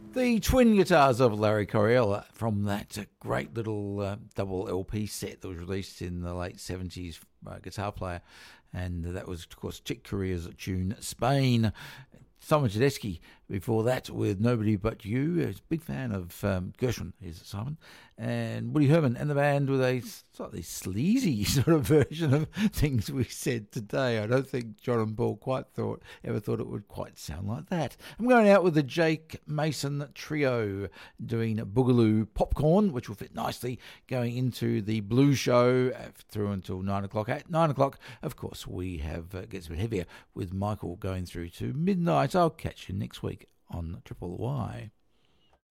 The twin guitars of Larry Coryell from that great little double LP set that was released in the late 70s, Guitar Player, and that was, of course, Chick Corea's tune Spain. Simon Tedeschi before that with Nobody But You. He's a big fan of Gershwin, is Simon, and Woody Herman and the band with a slightly sleazy sort of version of things we said today. I don't think John and Paul ever thought it would quite sound like that. I'm going out with the Jake Mason Trio doing Boogaloo Popcorn, which will fit nicely going into the Blues Show through until 9 o'clock. At 9 o'clock, of course, we have gets a bit heavier with Michael going through to midnight. I'll catch you next week on Triple Y.